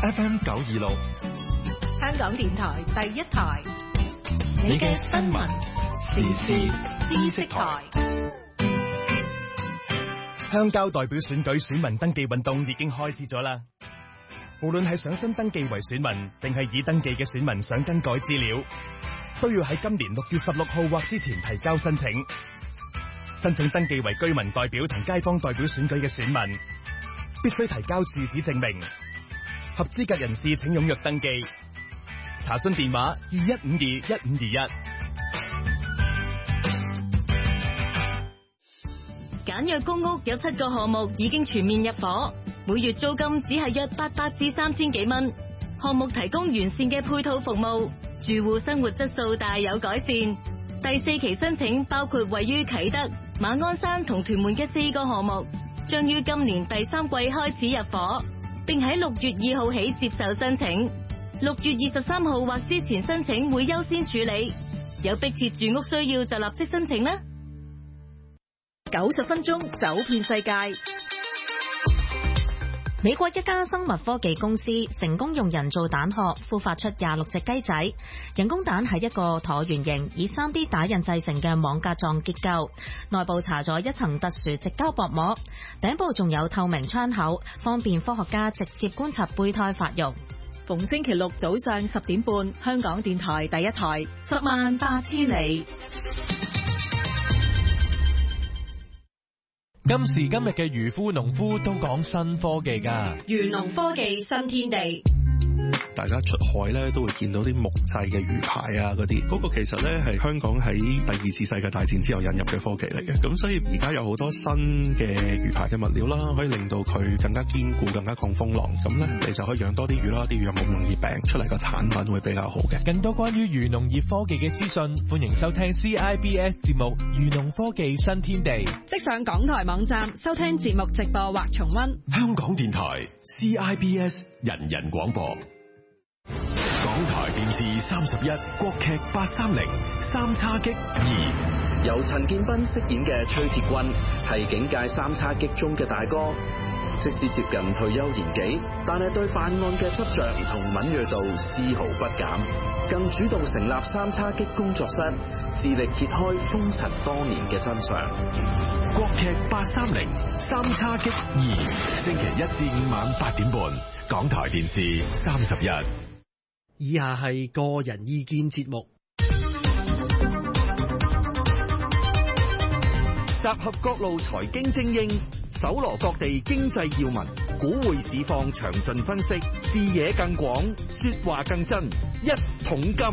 FM 926， 香港電台第一台， 你嘅新聞時事知識台。 鄉郊代表選舉選民登記運動已經開始咗啦。無論係想新登記為選民，定係已登記嘅選民想更改資料，都要喺今年6月16號或之前提交申請。申請登記為居民代表同街坊代表選舉嘅選民，必須提交住址證明。合資格人士請踴躍登記。查詢電話21521521。 簡約公屋有7個項目已經全面入伙，每月租金只係約800至3000幾蚊。項目提供完善嘅配套服務，住戶生活質素大有改善。第4期申請包括位於啟德、馬鞍山同屯門嘅4個項目，將於今年第3季開始入伙，並喺6月2號起接受申請。6月23號或之前申請會優先處理，有迫切住屋需要就立即申請啦。 90分鐘走遍世界。 美國一家生物科技公司成功用人造蛋殼孵化出26隻雞仔。人工蛋係一個橢圓形以 3D 打印製成嘅網格狀結構，內部搽咗一層特殊直膠薄膜，頂部仲有透明窗口，方便科學家直接觀察胚胎發育。 逢星期六早上10點半，香港電台第一台，108000里。 今時今日嘅漁夫農夫都講新科技㗎， 漁農科技新天地。 大家出海咧都會見到啲木製嘅魚排啊，嗰個其實咧係香港喺第2次世界大戰之後引入嘅科技嚟嘅。咁所以而家有好多新嘅魚排嘅物料啦，可以令到佢更加堅固、更加抗風浪。咁咧你就可以養多啲魚啦，啲魚又冇咁容易病，出嚟個產品會比較好嘅。 更多關於漁農業科技嘅資訊，歡迎收聽 CIBS 節目《漁農科技新天地》。 即上港台網站收聽節目直播或重溫。 香港電台 CIBS 人人廣播。港台電視31國劇830三叉戟2， 由陳建斌飾演嘅崔鐵軍係警界三叉戟中嘅大哥，即使接近退休年紀，但係對辦案嘅執着同敏銳度絲毫不減，更主動成立三叉戟工作室，致力揭開封塵多年嘅真相。 國劇830三叉戟2，星期1至5晚8點半，港台電視31。 以下係個人意見節目，集合各路財經精英，搜羅各地經濟要聞，股匯市況詳盡分析，視野更廣，說話更真，一桶金。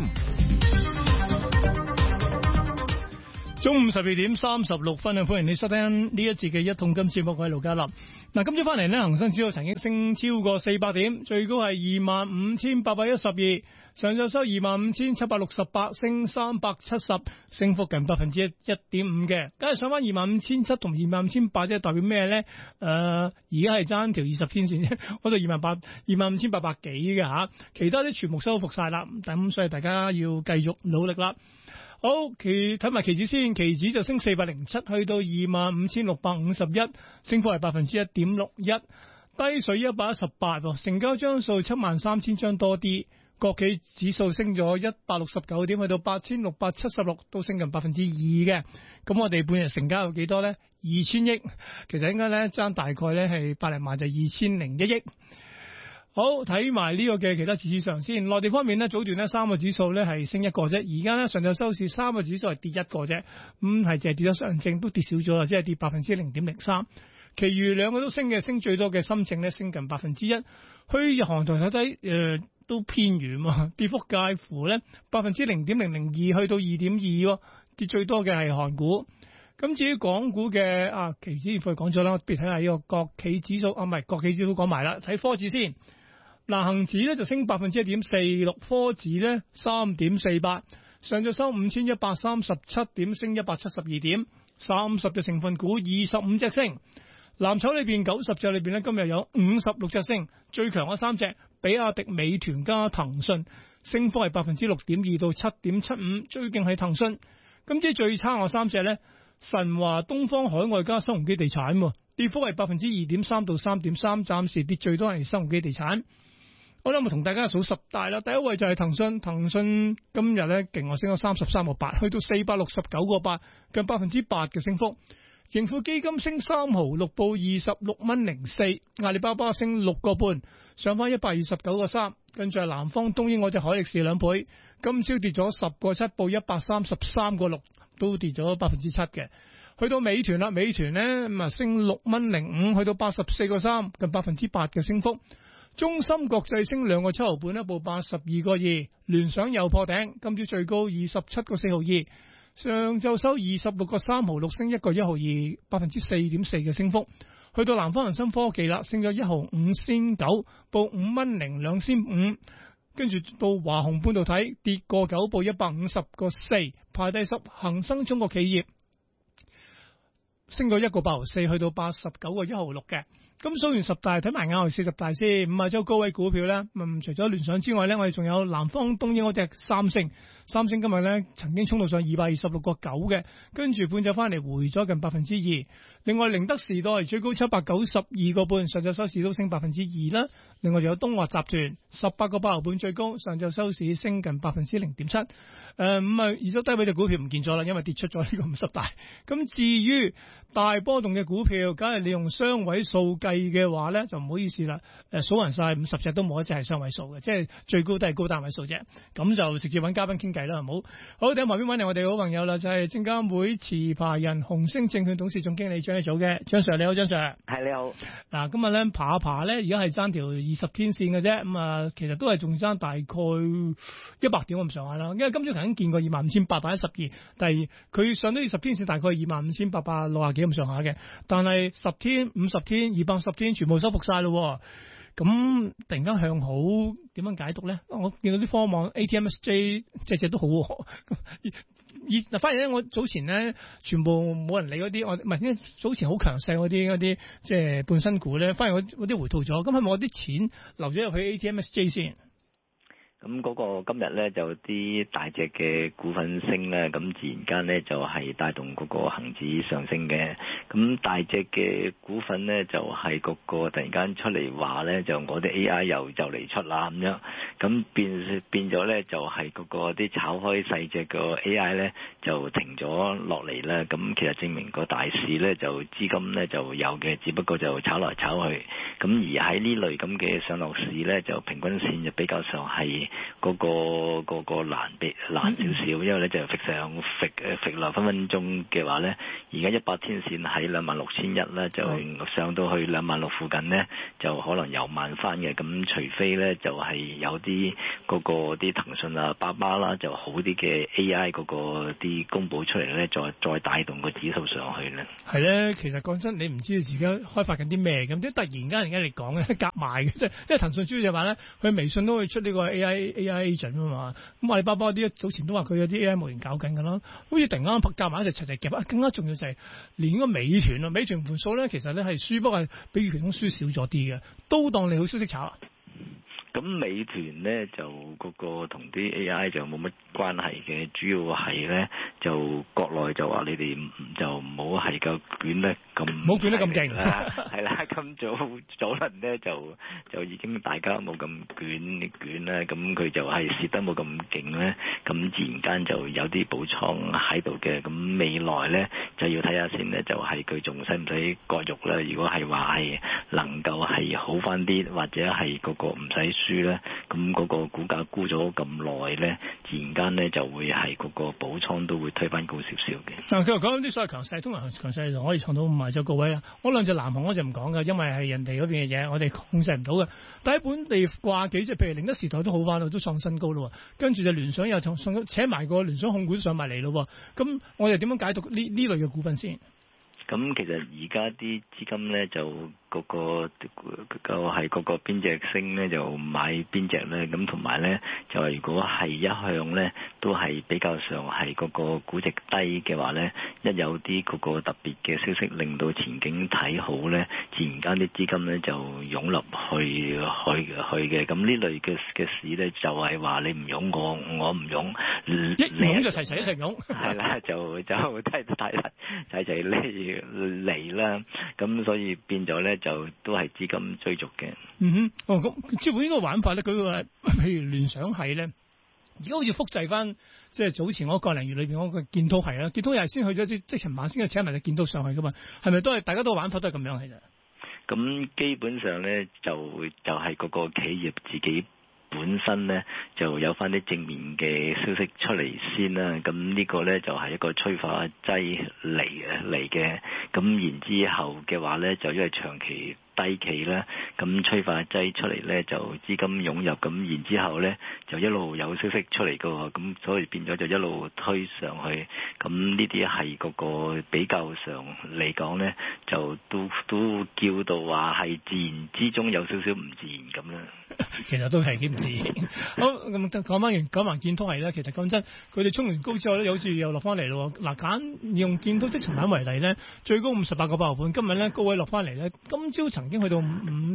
中午12點36分啊！歡迎你收聽呢一節嘅一桶金節目，我係盧家樂。嗱，今朝翻嚟呢，恒生指數曾經升超過400點，最高係25,812，上晝收25,768，升370，升幅近1.5%嘅。梗係上翻25,700同25,800，即係代表咩咧？而家係爭條20天線啫，嗰度25,800幾嘅吓，其他啲全部收復晒啦。咁所以大家要繼續努力啦。好，睇埋期指先，期指就升407，去到25,651，升幅係1.61%，低水118，成交張數73,000張多啲。國企指數升咗169點，去到8,676，都升近2%嘅。咁我哋半日成交有幾多咧？2000億，其實應該咧爭大概咧係百零萬，就2001億。好，睇埋呢個嘅其他指數上先。內地方面呢，早段呢3個指數呢係升1個啫，而家呢上晝收市3個指數係跌1個啫，係淨係跌咗上證都跌少咗啦，即係跌0.03%。其餘兩個都升嘅，升最多嘅深證呢升近1%。去日韓台睇睇，都偏遠，跌幅介乎呢0.002去到2.2，跌最多嘅係韓股。咁至於港股嘅期指現貨講咗啦，不如睇下呢個國企指數，唔係國企指數講埋啦，睇科指先。嗱，恒指咧就升1.46%，科指咧3.48%，上晝收5137點，升172點，30隻成分股25隻升。藍籌裏邊90隻裏邊咧，今日有56隻升，最強嗰3隻，比亞迪、美團加騰訊，升幅係6.2%到7.75%，最勁係騰訊。咁即係最差嗰3隻咧，神華、東方海外加新鴻基地產，跌幅係2.3%到3.3%，暫時跌最多係新鴻基地產。 好啦，我同大家數十大啦。第一位就係騰訊，騰訊今日咧勁我升咗33.8%，去到469.8，近8%嘅升幅。盈富基金升3毫6，報26.04蚊。阿里巴巴升6個半，上翻129.3。跟住係南方東英我隻海力士2倍，今朝跌咗10.7，報133.6，都跌咗7%嘅。去到美團啦，美團咧咁啊升6.05，去到84.3，近8%嘅升幅。中芯國際升2個7毫半，報82.2。聯想又破頂，今朝最高27.4毫2。上晝收26.3毫6，升1個1毫2，4.4%嘅升幅。去到南方恒生科技啦，升咗1毫5仙9，報5.02仙5。跟住到華虹半導體跌個9，報150.4，排第10。恒生中國企業升咗1個8毫4，去到89.1毫6嘅。咁數完十大，睇埋亞匯40大先。五十周高位股票咧，除咗聯想之外咧，我哋仲有南方東英嗰隻三星。三星今日咧曾經衝到上226.9嘅，跟住半晝翻嚟回咗近2%。另外寧德時代最高792個半，上晝收市都升2%啦。另外仲有東華集團18.8毫半最高，上晝收市升近0.7%。二周低位嘅股票唔見咗啦，因為跌出咗呢個50大。咁至於大波動嘅股票，假如你用雙位數計嘅話咧，就唔好意思啦。數勻晒50隻都冇一隻係雙位數嘅，即係最高都係高單位數啫。咁就直接揾嘉賓傾偈啦，好唔好？好，喺旁邊揾嚟我哋好朋友啦，就係證監會持牌人紅星證券董事總經理張益祖嘅張 Sir， 你好，張 Sir。 係你好。嗱， 今日咧爬一爬咧，而家係爭條20天線嘅啫。咁其實都係仲爭大概100點咁上下啦。因為今朝曾經見過25,812，但係佢上到20天線大概25,860幾咁上下嘅。但係10天、50天、210天全部收復晒咯。咁突然間向好，點樣解讀咧？我見到啲科網 ATMSJ 隻都好。嗱，反而咧，我早前咧全部冇人理嗰啲，我唔係，因為早前好強勢嗰啲即係半新股咧，反而嗰啲回吐咗。咁係咪我啲錢流咗入去 ATMSJ 先？ 咁嗰個今日咧就啲大隻嘅股份升咧，咁自然間咧就係帶動嗰個恆指上升嘅。咁大隻嘅股份咧就係嗰個突然間出嚟話咧，就我哋 AI 又就嚟出啦咁樣，咁變咗咧就係嗰個啲炒開細隻個 AI 咧就停咗落嚟啦。咁其實證明個大市咧就資金咧就有嘅，只不過就炒來炒去。咁而喺呢類咁嘅上落市咧，就平均線就比較上係嗰個難少少，因為咧就揈落分分鐘嘅話咧，而家100天線喺26,100咧，就上到去26,000附近咧，就可能又慢翻嘅。咁除非咧就係有啲嗰個啲騰訊啊、巴巴啦就好啲嘅 AI 嗰個啲公佈出嚟咧，再帶動個指數上去咧。 係咧，其實講真，你唔知自己開發緊啲咩咁，即係突然間而家嚟講咧夾埋嘅，即係因為騰訊主要就話咧，佢微信都會出呢個 AI agent 啊嘛，咁阿里巴巴啲早前都話佢有啲 AI 模型搞緊㗎啦，好似突然間夾埋一齊齊夾，更加重要就係連個美團啊，美團盤數咧其實咧係輸，不過係比預期中輸少咗啲嘅，都當利好消息炒。 咁美團咧就嗰個同啲 AI 就冇乜關係嘅，主要係咧就國內就話你哋就唔好係夠捲得咁，唔好捲得咁勁啦，係啦，咁早輪咧就已經大家冇咁捲啦，咁佢就係蝕得冇咁勁咧，咁自然間就有啲補倉喺度嘅，咁未來咧就要睇下先咧，就係佢仲使唔使割肉咧？如果係話係能夠係好翻啲，或者係嗰個唔使輸咧，咁嗰個股價沽咗咁耐咧，自然間咧就會係嗰個補倉都會推翻高少少嘅。 嗱，佢話講啲所謂強勢，通常強勢就可以創到賣咗高位啦。我兩隻南航我就唔講㗎，因為係人哋嗰邊嘅嘢，我哋控制唔到嘅。但喺本地掛幾隻，譬如寧德時代都好翻咯，都創新高咯。跟住就聯想又請埋個聯想控股上埋嚟咯。咁我哋點樣解讀呢類嘅股份先？ 咁其實而家啲資金咧就嗰個邊隻升咧就買邊隻咧，咁同埋咧就係如果係一向咧都係比較上係嗰個估值低嘅話咧，一有啲嗰個特別嘅消息令到前景睇好咧，自然間啲資金咧就湧入去嘅。咁呢類嘅市咧就係話你唔湧我唔湧， 一湧就齊一齊湧， 係啦，就睇齊嚟啦。咁所以變咗咧就都係資金追逐嘅。 咁接會呢個玩法咧，佢個譬如聯想係咧，而家好似複製翻即係早前嗰個零月裏邊嗰個建滔係啦，建滔又係先去咗即成晚先去請埋隻建滔上去噶嘛，係咪都係大家都玩法都係咁樣其實？ 咁基本上咧就係嗰個企業自己本身咧就有翻啲正面嘅消息出嚟先啦，咁呢個咧就係一個催化劑嚟嘅，咁然之後嘅話咧就因為長期低企咧，咁催化劑出嚟咧就資金湧入，咁然之後咧就一路有消息出嚟噶喎，咁所以變咗就一路推上去，咁呢啲係嗰個比較上嚟講咧，就都叫到話係自然之中有少少唔自然咁啦。 其實都係幾唔自然。好，咁講埋建滔係咧，其實講真，佢哋衝完高之後咧，好似又落翻嚟咯。嗱，用建滔即尋晚為例咧，最高58個8毫半，今日咧高位落翻嚟咧，今朝曾經去到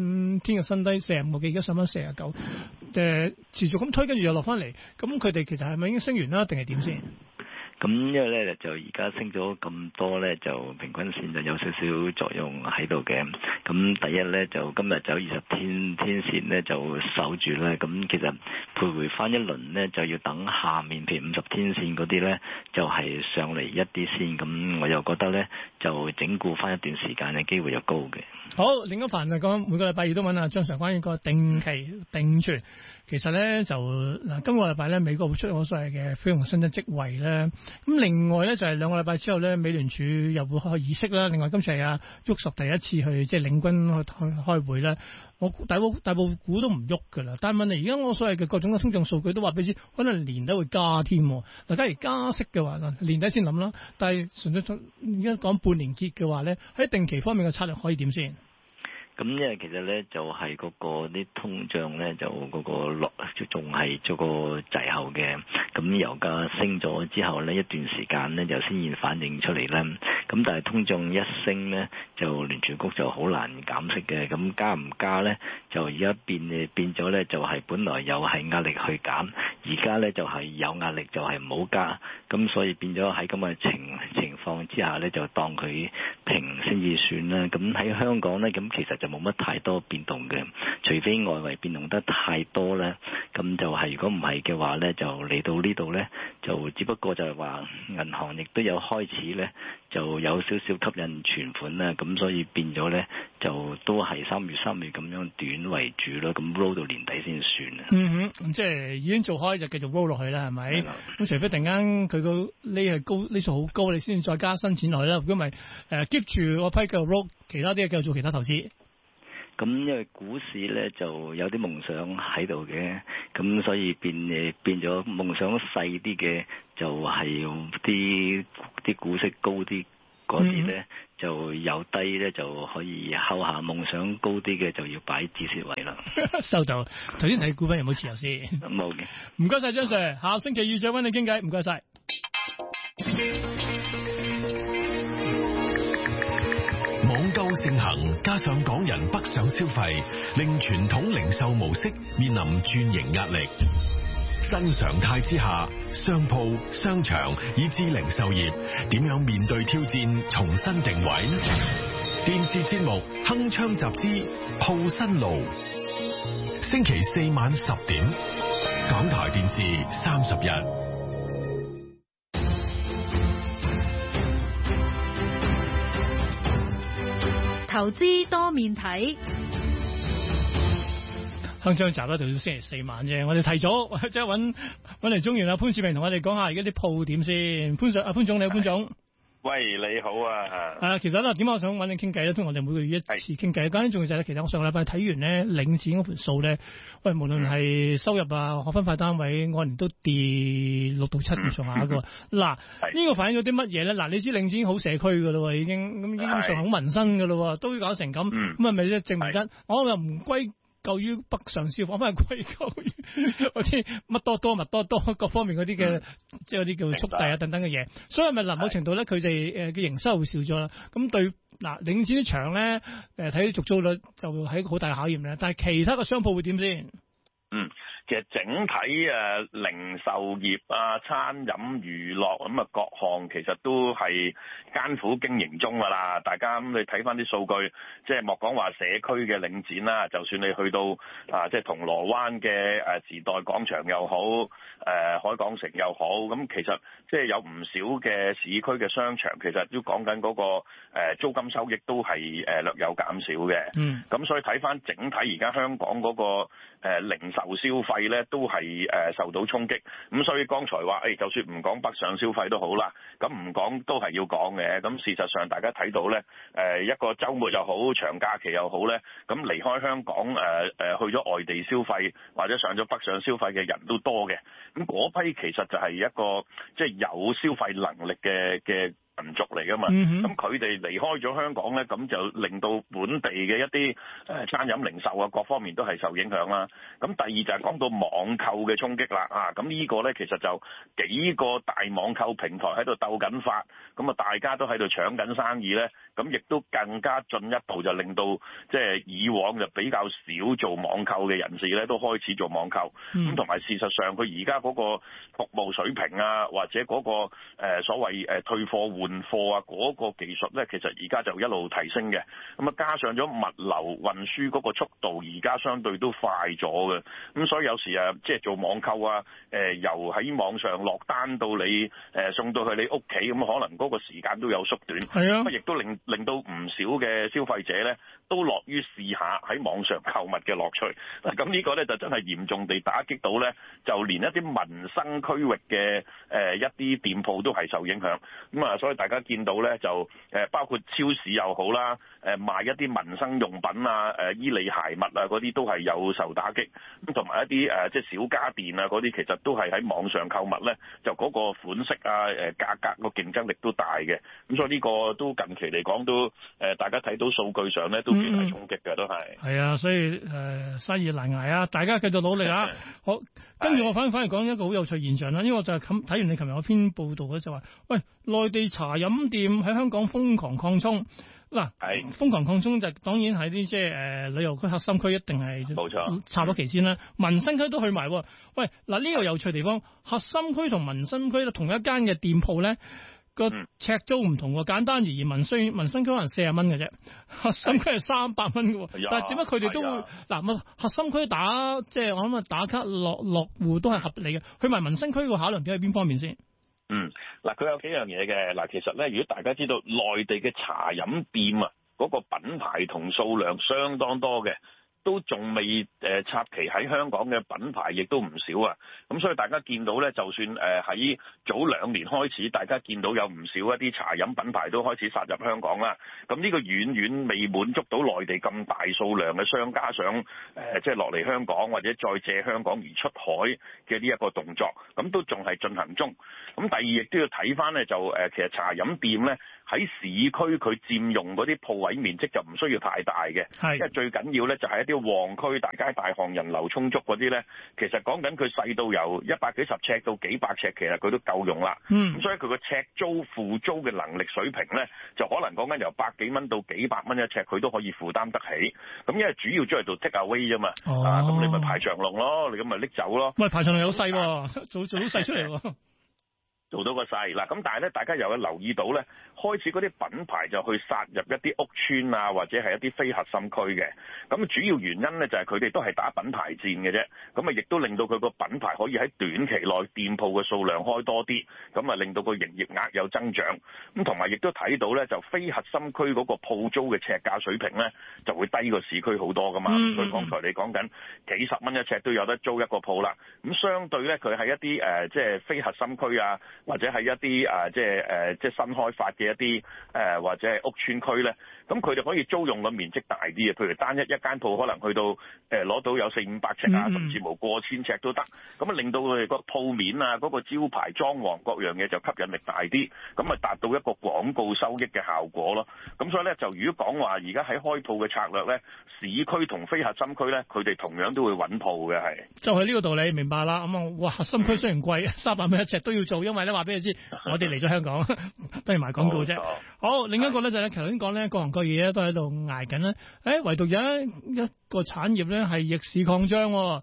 5天嘅新低45個幾，而家上翻49，持續咁推，跟住又落翻嚟。咁佢哋其實係咪已經升完啦，定係點先？ 咁因為咧就而家升咗咁多咧，就平均線就有少少作用喺度嘅。咁第一咧就今日走20天線咧就守住啦。咁其實徘徊翻一輪咧就要等下面譬如50天線嗰啲咧就係上嚟一啲先。咁我又覺得咧就整固翻一段時間嘅機會又高嘅。 好，另一範嚟講，每個禮拜二都揾阿張常關於個定期定存。其實咧就嗱，今個禮拜咧美國會出我所謂嘅非農新增職位咧，咁另外咧就係2個禮拜之後咧，美聯儲又會開議息啦。另外今次係阿沃什第一次去即係領軍去開會咧，我大部股都唔喐噶啦。但係問題而家我所謂嘅各種嘅通脹數據都話俾你知，可能年底會加添。嗱，假如加息嘅話，年底先諗啦。但係純粹而家講半年結嘅話咧，喺定期方面嘅策略可以點先？ 咁因為其實咧就係嗰個啲通脹咧就嗰個落仲係做個滯後嘅，咁油價升咗之後咧一段時間咧就先至反映出嚟啦。咁但係通脹一升咧就聯儲局就好難減息嘅，咁加唔加咧就而家變咗咧就係本來又係壓力去減，而家咧就係有壓力就係唔好加，咁所以變咗喺咁嘅情況之下咧就當佢平先至算啦。咁喺香港咧咁其實就冇乜太多變動嘅，除非外圍變動得太多咧，咁就係如果唔係嘅話咧，就嚟到呢度咧，就只不過就係話銀行亦都有開始咧，就有少少吸引存款啦，咁所以變咗咧就都係3月咁樣短為主咯，咁 roll 到年底先算啊。 即係已經做開就繼續 roll 落去啦，係咪？咁除非突然間佢個呢數好高，你先再加新錢落去啦。如果唔係keep 住個批繼續 roll，其他啲嘢繼續做其他投資。 咁因為股市咧就有啲夢想喺度嘅，咁所以變咗夢想細啲嘅就係用啲股息高啲嗰啲咧就有低咧就可以睺下，夢想高啲嘅就要擺止蝕位啦。 收到。頭先睇股份有冇持有先？ 冇嘅。唔該晒張 Sir，下星期二再揾你傾偈，唔該晒。 網購盛行，加上港人北上消費，令傳統零售模式面臨轉型壓力。新常態之下，商鋪、商場以至零售業點樣面對挑戰，重新定位？電視節目《鏗鏘集資》鋪新路，星期4晚10點，港台電視31。 投資多面睇， 鏗鏘集咧，到星期4晚啫。我哋提早即係揾嚟中原阿潘志明同我哋講下而家啲鋪點先。潘總你好，潘總。 喂，你好啊！ 其實咧，點解我想揾你傾偈咧？通常我哋每個月一次傾偈。咁仲要就係其實我上個禮拜睇完咧，領展嗰盤數咧，喂，無論係收入啊、可分派單位，按年都跌6到7咁上下嘅。嗱，呢個反映咗啲乜嘢咧？嗱，你知領展已經好社區嘅咯，已經咁基本上好民生嘅咯，都要搞成咁，咁係咪咧證明緊？我又唔歸咎於北上消防，反而歸咎於嗰啲乜多物多各方面嗰啲嘅，即係嗰啲叫速遞啊等等嘅嘢。所以係咪某程度咧，佢哋嘅營收會少咗啦？咁對領展啲場咧，睇續租率就係一個好大嘅考驗咧。但係其他嘅商鋪會點先？ 其實整體零售業啊、餐飲娛樂咁啊各項其實都係艱苦經營中㗎啦。大家咁你睇翻啲數據，即係莫講話社區嘅領展啦，就算你去到即係銅鑼灣嘅時代廣場又好，海港城又好，咁其實即係有唔少嘅市區嘅商場，其實都講緊嗰個租金收益都係略有減少嘅。咁所以睇翻整體而家香港嗰個零售消費咧，都係受到衝擊。咁所以剛才話就算唔講北上消費都好啦，咁唔講都係要講嘅。咁事實上大家睇到咧，一個週末又好，長假期又好咧，咁離開香港去咗外地消費或者上咗北上消費嘅人都多嘅。咁嗰批其實就係一個即係有消費能力嘅民族嚟噶嘛，咁佢哋離開咗香港咧，咁就令到本地嘅一啲餐飲零售啊各方面都係受影響啦。咁第二就係講到網購嘅衝擊啦，咁呢個咧其實就幾個大網購平台喺度鬥緊法，咁啊大家都喺度搶緊生意咧，咁亦都更加進一步就令到即係以往就比較少做網購嘅人士咧都開始做網購，咁同埋事實上佢而家嗰個服務水平啊，或者嗰個所謂退貨換貨啊嗰個技術咧，其實而家就一路提升嘅。咁啊加上咗物流運輸嗰個速度，而家相對都快咗嘅。咁所以有時即係做網購啊，由喺網上落單到你送到去你屋企，咁可能嗰個時間都有縮短。係啊，亦都令到唔少嘅消費者咧都樂於試下喺網上購物嘅樂趣。咁呢個咧就真係嚴重地打擊到咧，就連一啲民生區域嘅一啲店鋪都係受影響。咁啊，所以大家見到咧就包括超市又好啦，賣一啲民生用品啊、衣履鞋襪啊嗰啲都係有受打擊。咁同埋一啲即係小家電啊嗰啲，其實都係喺網上購物咧，就嗰個款式啊、價格個競爭力都大嘅。咁所以呢個都近期嚟講都大家睇到數據上咧都幾大衝擊嘅都係。係啊，所以生意難捱啊，大家繼續努力啊！好，跟住我反而講一個好有趣現象啦，因為我就係睇完你琴日嗰篇報道咧，就話喂，內地茶飲店喺香港瘋狂擴充。嗱，瘋狂擴充就當然係啲即係旅遊區核心區一定係冇錯，插咗旗先啦。民生區都去埋。喂，嗱呢個有趣地方，核心區同民生區同一間嘅店鋪咧個尺租唔同喎。簡單而言，民生區可能40蚊嘅啫，核心區係300蚊嘅。但係點解佢哋都嗱核心區打即係我諗打卡落戶都係合理嘅，去埋民生區個考量點喺邊方面先？ 嗱，佢有幾樣嘢嘅。嗱，其實咧，如果大家知道內地嘅茶飲店啊，嗰個品牌同數量相當多嘅，都仲未插旗喺香港嘅品牌，亦都唔少啊。咁所以大家見到咧，就算喺早2年開始，大家見到有唔少一啲茶飲品牌都開始殺入香港啦。咁呢個遠遠未滿足到內地咁大數量嘅商家想即係落嚟香港或者再借香港而出海嘅呢一個動作，咁都仲係進行中。咁第二亦都要睇翻咧，就其實茶飲店咧喺市區佢佔用嗰啲鋪位面積就唔需要太大嘅，因為最緊要咧就係一啲旺區大街大巷人流充足嗰啲咧，其實講緊佢細到由100幾十尺到幾百尺，其實佢都夠用啦。咁所以佢個尺租付租嘅能力水平咧，就可能講緊由100幾蚊到幾百蚊一尺，佢都可以負擔得起。咁因為主要都係做 take away 啫嘛，咁你咪排長龍咯，你咁咪拎走咯。喂，排長龍有細喎，做到細出嚟喎。做到個細嗱，咁但係咧，大家又有留意到咧，開始嗰啲品牌就去殺入一啲屋邨啊，或者係一啲非核心區嘅。咁主要原因咧就係佢哋都係打品牌戰嘅啫。咁啊，亦都令到佢個品牌可以喺短期內店鋪嘅數量開多啲，咁啊令到個營業額有增長。咁同埋亦都睇到咧，就非核心區嗰個鋪租嘅尺價水平咧，就會低過市區好多噶嘛。所以剛才你講緊幾十蚊一尺都有得租一個鋪啦。咁相對咧，佢係一啲即係非核心區啊，或者係一啲即係新開發嘅一啲或者係屋邨區咧，咁佢哋可以租用嘅面積大啲嘅，譬如單一間鋪可能去到攞到有400-500尺啊，甚至乎過千尺都得，咁啊令到佢哋個鋪面啊、嗰個招牌裝潢各樣嘢就吸引力大啲，咁啊達到一個廣告收益嘅效果咯。咁所以咧就如果講話而家喺開鋪嘅策略咧，市區同非核心區咧，佢哋同樣都會揾鋪嘅係。就係呢個道理，明白啦。咁啊，哇！核心區雖然貴，300蚊一尺都要做，因為咧話俾你知，我哋嚟咗香港，不如賣廣告啫。好，另一個咧就係頭先講咧，各行各業咧都喺度捱緊啦。唯獨有一個產業咧係逆市擴張。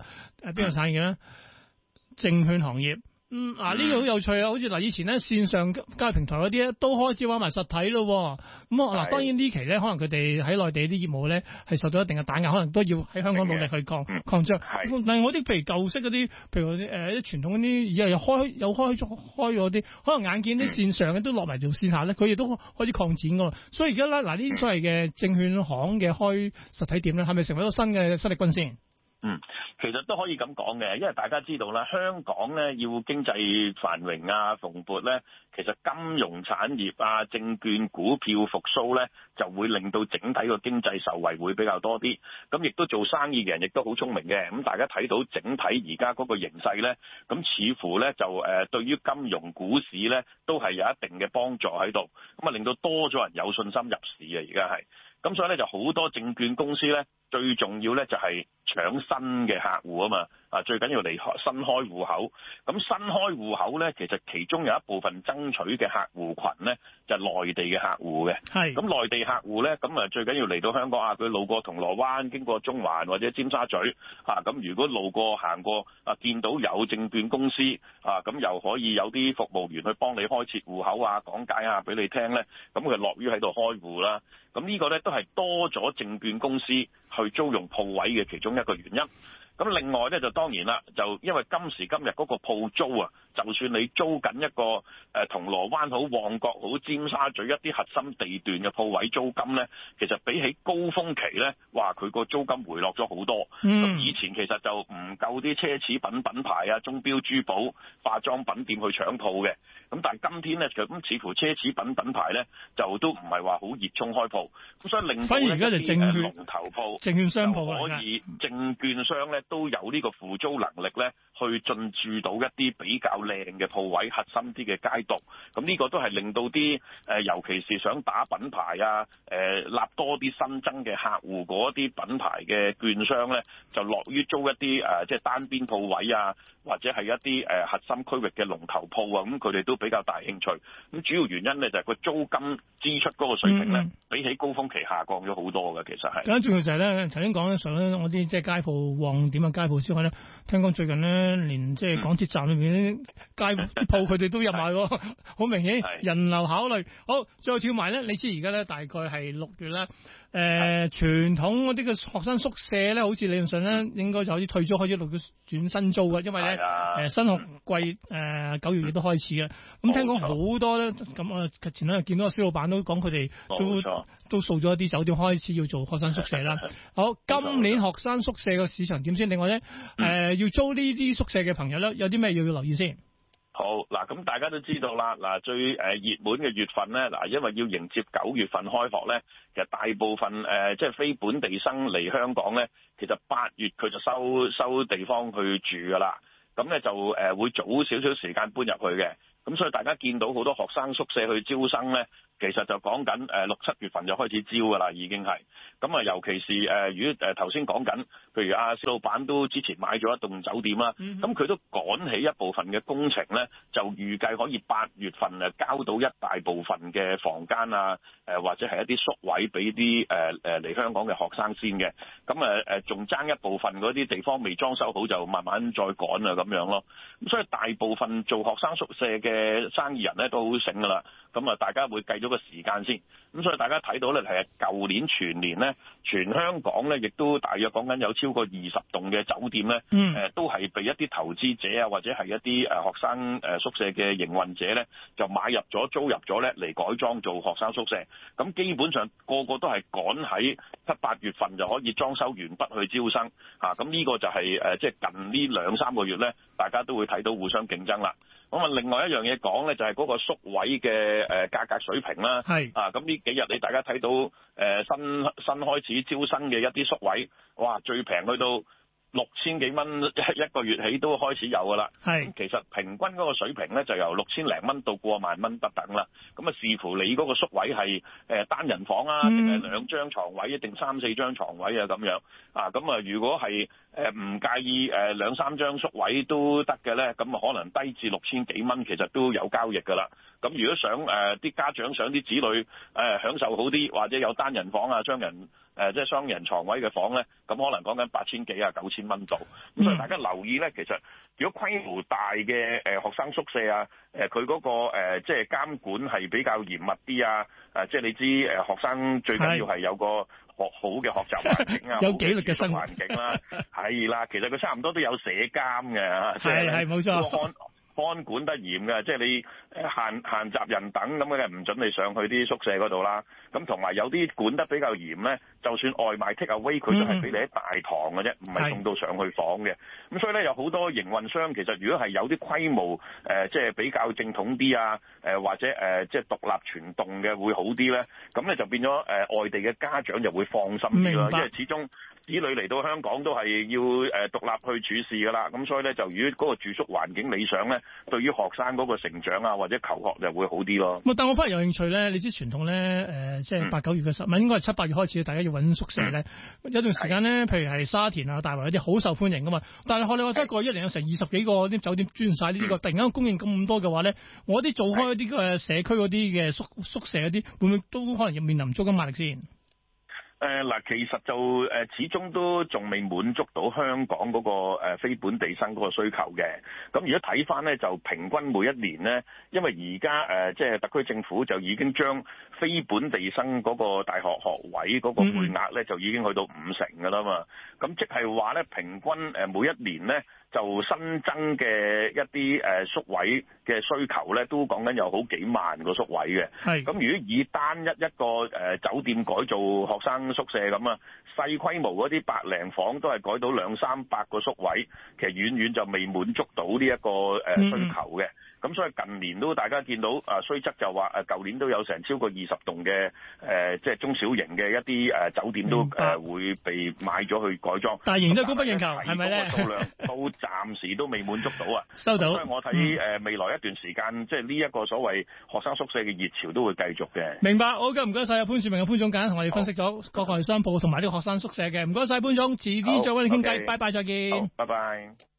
邊個產業咧？證券行業。呢個好有趣啊！好似以前咧線上交易平台嗰啲咧都開始玩埋實體咯。咁當然呢期咧可能佢哋喺內地啲業務咧係受到一定嘅打壓，可能都要喺香港努力去擴張。但係我啲譬如舊式嗰啲，譬如啲傳統嗰啲，而家又開咗啲，可能眼見啲線上嘅都落埋條線下咧，佢亦都開始擴展噶。所以而家咧呢啲所謂嘅證券行嘅開實體店咧，係咪成為一個新嘅生力軍先？ 其實都可以咁講嘅，因為大家知道啦，香港咧要經濟繁榮啊、蓬勃咧，其實金融產業啊、證券、股票復甦咧，就會令到整體個經濟受惠會比較多啲。咁亦都做生意嘅人亦都好聰明嘅。咁大家睇到整體而家嗰個形勢咧，咁似乎咧就對於金融股市咧都係有一定嘅幫助喺度。咁啊令到多咗人有信心入市啊！而家係。咁所以咧就好多證券公司咧，最重要咧就係搶新嘅客戶啊嘛，最緊要嚟新開戶口。咁新開戶口咧，其實其中有一部分爭取嘅客戶群咧，就係內地嘅客戶嘅。係。咁內地客戶咧，咁最緊要嚟到香港佢路過銅鑼灣，經過中環或者尖沙咀咁如果路過行過見到有證券公司咁又可以有啲服務員去幫你開設戶口講解下俾你聽咧，咁佢樂於喺度開戶啦。咁呢個咧都係多咗證券公司去租用鋪位嘅其中一個原因。咁另外咧就當然啦，就因為今時今日嗰個鋪租就算你租緊一個銅鑼灣好、旺角好、尖沙咀一啲核心地段嘅鋪位租金咧，其實比起高峰期咧，佢個租金回落咗好多。咁以前其實就唔夠啲奢侈品品牌鐘錶珠寶、化妝品店去搶鋪嘅。咁但係今天咧，咁似乎奢侈品品牌咧就都唔係話好熱衷開鋪，咁所以令到咧一啲龍頭鋪、證券商鋪可以證券商咧都有呢個付租能力咧，去進駐到一啲比較靚嘅鋪位、核心啲嘅街道。咁呢個都係令到啲尤其是想打品牌立多啲新增嘅客戶嗰啲品牌嘅券商咧，就樂於租一啲即係單邊鋪位或者係一啲核心區域嘅龍頭鋪咁佢哋都比較大興趣。咁主要原因咧就係個租金支出嗰個水平咧，比起高峰期下降咗好多嘅。其實係。 更加重要就係咧，頭先講咧，除咗我啲即係街鋪旺點嘅街鋪之外咧，聽講最近咧，連即係港鐵站裏面啲街啲鋪佢哋都入埋喎，好明顯人流考慮。好，最後跳埋咧，你知而家咧大概係6月啦。傳統嗰啲嘅學生宿舍咧，好似理論上咧應該就好似退租開始6月轉新租嘅，因為咧新學季9月亦都開始嘅。咁聽講好多咧，咁前兩日見到個小老闆都講佢哋都掃咗一啲酒店開始要做學生宿舍啦。好，今年學生宿舍嘅市場點先？另外咧要租呢啲宿舍嘅朋友咧，有啲咩要留意先？ 好嗱，咁大家都知道啦，嗱最熱門嘅月份咧，嗱因為要迎接9月份開學咧，其實大部分即係非本地生嚟香港咧，其實8月佢就收地方去住噶啦，咁咧就會早少少時間搬入去嘅，咁所以大家見到好多學生宿舍去招生咧，其實就講緊6、7月份就開始招噶啦，已經係。咁尤其是如果頭先講緊，譬如阿小老闆都之前買咗一棟酒店啦，咁佢都趕起一部分嘅工程咧，就預計可以8月份交到一大部分嘅房間或者係一啲宿位俾啲嚟香港嘅學生先嘅。咁仲爭一部分嗰啲地方未裝修好，就慢慢再趕咁樣咯。咁所以大部分做學生宿舍嘅生意人咧都好醒噶啦。咁大家會計咗個時間先。咁所以大家睇到咧係舊年全年咧，全香港咧亦都大約講緊有超過20棟嘅酒店咧，都係被一啲投資者或者係一啲學生宿舍嘅營運者咧，就買入咗、租入咗咧嚟改裝做學生宿舍。咁基本上個個都係趕喺7、8月份就可以裝修完畢去招生。咁呢個就係即係近呢2、3個月咧，大家都會睇到互相競爭啦。咁另外一樣嘢講咧，就係嗰個宿位嘅價格水平啦。係咁呢幾日你大家睇到新開始招生嘅一啲宿位，哇，最平去到6000幾蚊一個月起都開始有噶啦。係，其實平均嗰個水平咧就由6000零蚊到過萬蚊不等啦。咁視乎你嗰個宿位係單人房定係2張床位，定3、4張床位咁樣。咁如果係唔介意2、3張宿位都得嘅咧，咁可能低至6000幾蚊，其實都有交易噶啦。咁如果想啲家長想啲子女享受好啲，或者有單人房雙人即係雙人床位嘅房咧，咁可能講緊8000幾啊9000蚊度。咁所以大家留意咧，其實如果規模大嘅學生宿舍啊，佢嗰個即係監管係比較嚴密啲啊，即係你知學生最緊要係有個好嘅學習環境啊， 有紀律嘅生活環境啦，係啦，其實佢差唔多都有社監嘅， 係冇錯。 看管得嚴嘅，即係你限集人等咁嘅，唔准你上去啲宿舍嗰度啦。咁同埋有啲管得比較嚴咧，就算外賣 take away，佢都係俾你喺大堂嘅啫，唔係送到上去房嘅。咁所以咧，有好多營運商其實如果係有啲規模即係比較正統啲啊，或者即係獨立全棟嘅會好啲咧。咁咧就變咗外地嘅家長就會放心啲咯，因為始終子女嚟到香港都係要獨立去處事㗎啦。咁所以咧，就如果嗰個住宿環境理想咧，對於學生嗰個成長啊或者求學就會好啲咯。 但我反而有興趣咧，你知傳統咧即係8、9月嘅時候，應該係7、8月開始，大家要揾宿舍咧。有段時間咧，譬如係沙田啊、大圍嗰啲好受歡迎㗎嘛。但係學你話齋過一年有成20幾個啲酒店專晒呢啲個，突然間供應咁多嘅話咧，我啲做開一啲社區嗰啲嘅宿舍嗰啲，會唔會都可能要面臨租金壓力先？ 嗱，其實就始終都仲未滿足到香港嗰個非本地生嗰個需求嘅。咁如果睇翻咧，就平均每一年咧，因為而家即係特區政府就已經將非本地生嗰個大學學位嗰個配額咧，就已經去到50%㗎啦嘛。咁即係話咧，平均每一年咧，就新增嘅一啲宿位嘅需求咧，都講緊有好幾萬個宿位嘅。咁如果以單一個酒店改造學生宿舍咁啊，細規模嗰啲100零房都係改到200-300個宿位，其實遠遠就未滿足到呢一個需求嘅。咁所以近年都大家見到雖則就話舊年都有成超過20棟嘅即係中小型嘅一啲酒店都會被買咗去改裝。 大型都供不應求，係咪咧？ 數量都暫時都未滿足到啊！ 收到。 所以我睇未來一段時間，即係呢一個所謂學生宿舍嘅熱潮都會繼續嘅。 明白，好嘅，唔該晒潘兆明嘅潘總監同我哋分析咗各個商鋪同埋呢個學生宿舍嘅，唔該晒潘總，遲啲再揾你傾偈，拜拜，再見。 好，拜拜。